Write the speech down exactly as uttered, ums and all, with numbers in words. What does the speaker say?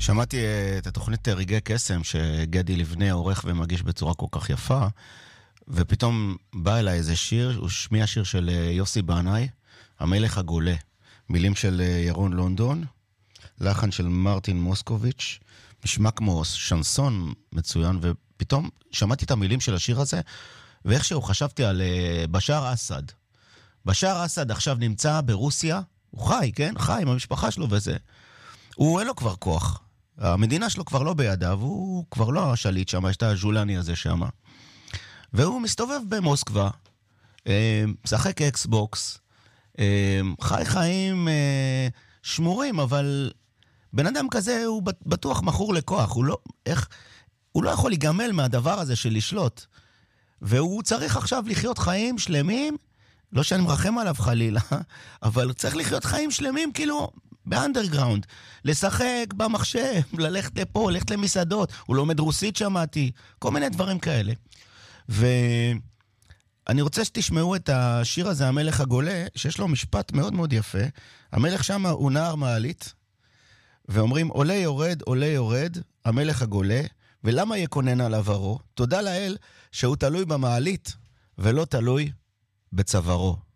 שמעתי את התוכנית רגעי קסם שגדי לבנה עורך ומגיש בצורה כל כך יפה, ופתאום בא אליי איזה שיר, הוא שמיע שיר של יוסי בנאי, המלך הגולה, מילים של ירון לונדון, לחן של מרטין מוסקוביץ', נשמע כמו שנסון מצוין, ופתאום שמעתי את המילים של השיר הזה, ואיכשהו חשבתי על בשאר אסד. בשאר אסד עכשיו נמצא ברוסיה, הוא חי, כן? חי עם המשפחה שלו וזה. הוא אין לו כבר כוח. המדינה שלו כבר לא בידיו, הוא כבר לא השליט שם, יש את הז'ולני הזה שם. והוא מסתובב במוסקבה, משחק אקסבוקס, חי חיים שמורים, אבל בן אדם כזה הוא בטוח מכור לכוח, הוא לא, איך, הוא לא יכול להיגמל מהדבר הזה של לשלוט. והוא צריך עכשיו לחיות חיים שלמים, לא שאני מרחם עליו חלילה, אבל צריך לחיות חיים שלמים כאילו באנדרגראונד, לשחק במחשב, ללכת לפה, ללכת למסעדות, הוא לומד רוסית שמעתי, כל מיני דברים כאלה. ואני רוצה שתשמעו את השיר הזה, המלך הגולה, שיש לו משפט מאוד מאוד יפה. המלך שם הוא נער מעלית, ואומרים עולה יורד, עולה יורד, המלך הגולה, ולמה יקונן על עברו? תודה לאל שהוא תלוי במעלית ולא תלוי בצווארו.